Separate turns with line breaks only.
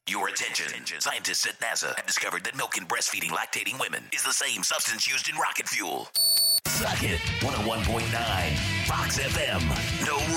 Your attention. Scientists at NASA have discovered that milk in breastfeeding lactating women is the same substance used in rocket fuel. Suck it. 101.9 Fox FM. No